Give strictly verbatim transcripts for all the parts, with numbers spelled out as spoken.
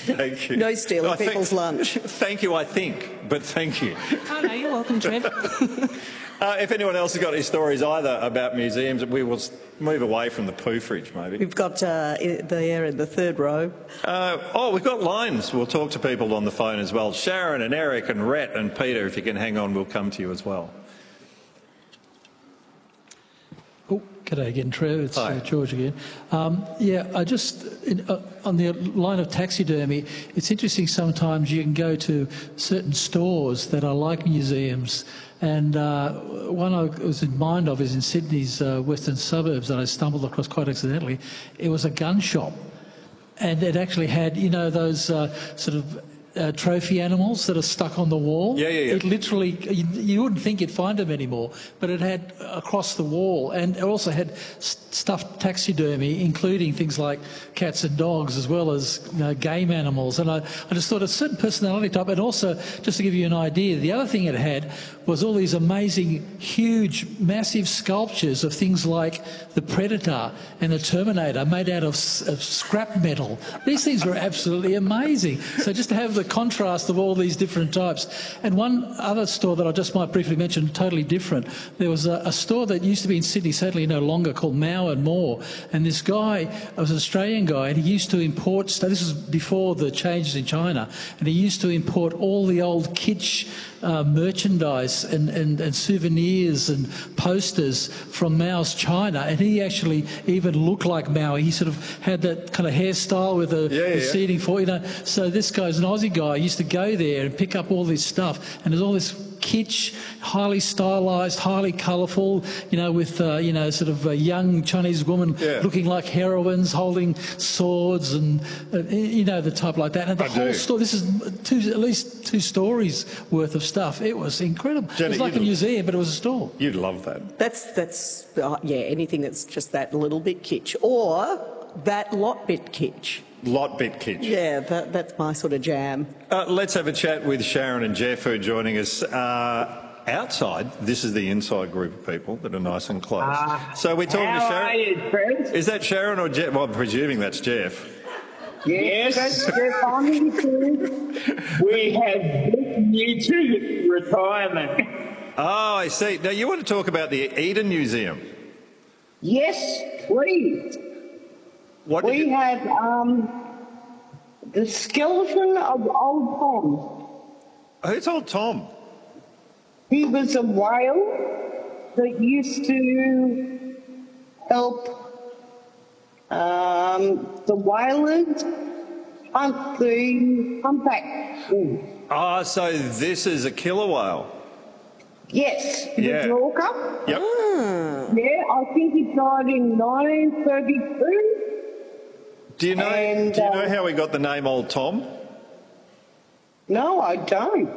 Thank you. No stealing I think- people's lunch. Thank you, I think, but thank you. Oh, no, you're welcome, Trev. Uh, if anyone else has got any stories either about museums, we will s- move away from the poo fridge, maybe. We've got uh, i- there in the third row. Uh, oh, we've got lines. We'll talk to people on the phone as well. Sharon and Eric and Rhett and Peter, if you can hang on, we'll come to you as well. Oh, g'day again, Trev. It's Hi. uh, George again. Um, yeah, I just, in, uh, on the line of taxidermy, it's interesting sometimes you can go to certain stores that are like museums, and uh, one I was in mind of is in Sydney's uh, western suburbs that I stumbled across quite accidentally. It was a gun shop, and it actually had, you know, those uh, sort of Uh, trophy animals that are stuck on the wall. Yeah, yeah, yeah. It literally, you, you wouldn't think you'd find them anymore, but it had across the wall, and it also had st stuffed taxidermy, including things like cats and dogs, as well as, you know, game animals. And I, I just thought a certain personality type, and also, just to give you an idea, the other thing it had was all these amazing, huge, massive sculptures of things like the Predator and the Terminator made out of, s- of scrap metal. These things were absolutely amazing. So just to have the contrast of all these different types. And one other store that I just might briefly mention, totally different. There was a, a store that used to be in Sydney, sadly no longer, called Mao and More. And this guy was an Australian guy, and he used to import, so this was before the changes in China, and he used to import all the old kitsch uh, merchandise and, and, and souvenirs and posters from Mao's China. And he actually even looked like Mao. He sort of had that kind of hairstyle with a Yeah, yeah, receding for, you know. So this guy's an Aussie guy. Used to go there and pick up all this stuff, and there's all this kitsch, highly stylised, highly colourful, you know, with, uh, you know, sort of a young Chinese woman Yeah. looking like heroines, holding swords and, uh, you know, the type like that. And the I whole do. store, this is two, at least two stories worth of stuff. It was incredible. Jenny, it was like a you'd- museum, but it was a store. You'd love that. That's, that's uh, yeah, anything that's just that little bit kitsch. Or that lot bit kitsch. Lot bit kitsch. Yeah, that, that's my sort of jam. Uh, let's have a chat with Sharon and Jeff, who are joining us. Uh, outside, this is the inside group of people that are nice and close. Uh, so we're talking to how Sharon. are you, Fred? Is that Sharon or Jeff? Well, I'm presuming that's Jeff. Yes, Jeff, I'm here too. We have booked you to retirement. Oh, I see. Now, you want to talk about the Eden Museum. Yes, please. What did We you- have um, the skeleton of old Tom. Who told Tom? He was a whale that used to help um, the whalers hunt the humpback. Ah, so this is a killer whale. Yes, he Yeah. was an orca. Yep. Yeah, I think he died in nineteen thirty-two. Do you know? And, do you know uh, how we got the name Old Tom? No, I don't.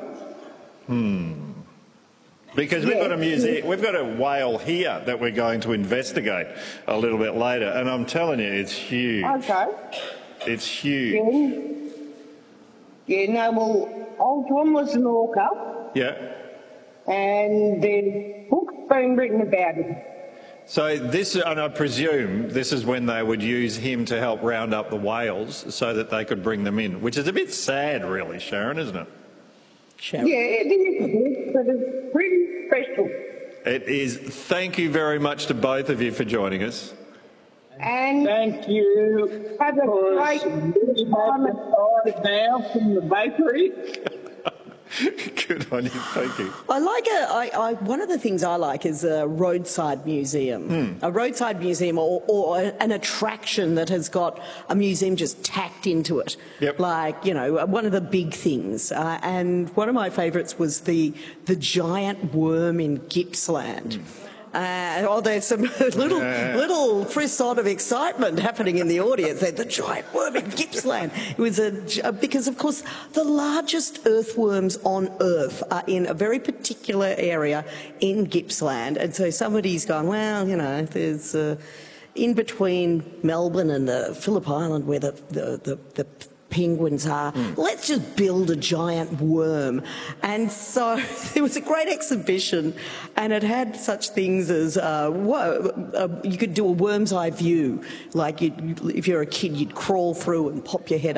Because we've Yeah. got a museum, we've got a whale here that we're going to investigate a little bit later, and I'm telling you, it's huge. Okay. It's huge. Yeah. Yeah, no, well, old Tom was an orca, Yeah. and there's books being written about him. So this, and I presume this is when they would use him to help round up the whales so that they could bring them in, which is a bit sad, really, Sharon, isn't it? Sharon. Yeah, it is, but it's pretty special. It is. Thank you very much to both of you for joining us. And Thank you. have a for great time at started now from the bakery. Good on you. Thank you. I like a, I, I, one of the things I like is a roadside museum. A roadside museum or, or an attraction that has got a museum just tacked into it. Yep. Like, you know, one of the big things. Uh, and one of my favourites was the, the giant worm in Gippsland. Uh, oh, there's some little Yeah. little frisson of excitement happening in the audience. They the giant worm in Gippsland. It was a because, of course, the largest earthworms on Earth are in a very particular area in Gippsland, and so somebody's gone, well, you know, there's uh, in between Melbourne and the Phillip Island where the the the, the penguins are, mm. let's just build a giant worm. And so there was a great exhibition, and it had such things as uh, uh, you could do a worm's eye view, like you'd, if you're a kid, you'd crawl through and pop your head